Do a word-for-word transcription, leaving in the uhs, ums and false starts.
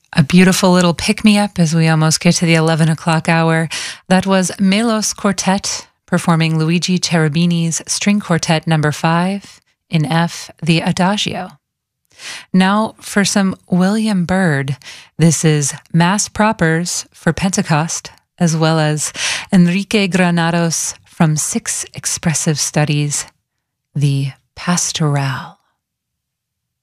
A beautiful little pick-me-up as we almost get to the eleven o'clock hour. That was Melos Quartet performing Luigi Cherubini's String Quartet number five in F, the Adagio. Now for some William Byrd. This is Mass Propers for Pentecost, as well as Enrique Granados from Six Expressive Studies, the Pastoral.